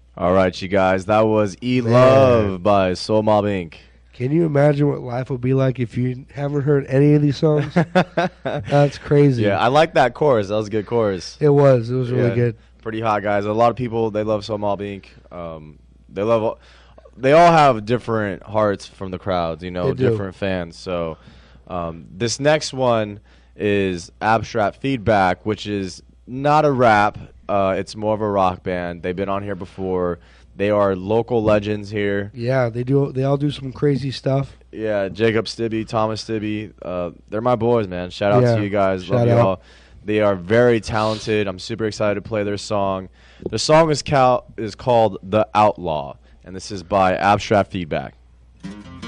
All right, you guys. That was E Man. Love by Soul Mob Inc. Can you imagine what life would be like if you haven't heard any of these songs? That's crazy. Yeah, I like that chorus. That was a good chorus. It was. It was really Yeah. good. Pretty hot, guys. A lot of people, they love Soul Mob Inc. They all have different hearts from the crowds, They do. different fans. So this next one is Abstract Feedback, which is not a rap. It's more of a rock band. They've been on here before. They are local legends here. Yeah, they do. They all do some crazy stuff. Yeah, Jacob Stibbe, Thomas Stibbe. They're my boys, man. Shout out Yeah, to you guys. shout Love you out. all. They are very talented. I'm super excited to play their song. The song is called The Outlaw, and this is by Abstract Feedback.